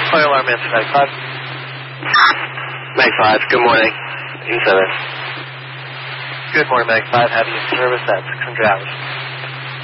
Fire alarm answer, Mag 5. Mag 5, good morning. In service. Good morning, Mag 5. Have you in service at 600 hours.